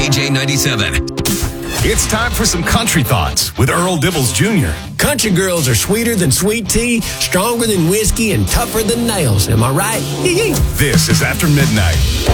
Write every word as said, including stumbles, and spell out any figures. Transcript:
K J ninety-seven. It's time for some country thoughts with Earl Dibbles Junior Country girls are sweeter than sweet tea, stronger than whiskey, and tougher than nails. Am I right? This is After Midnight.